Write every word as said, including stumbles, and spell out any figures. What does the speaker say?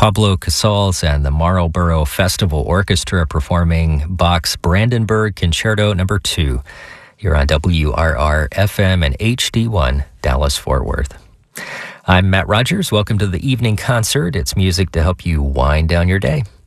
Pablo Casals and the Marlborough Festival Orchestra performing Bach's Brandenburg Concerto Number two. You're on W R R F M and H D one, Dallas-Fort Worth. I'm Matt Rogers. Welcome to the evening concert. It's music to help you wind down your day.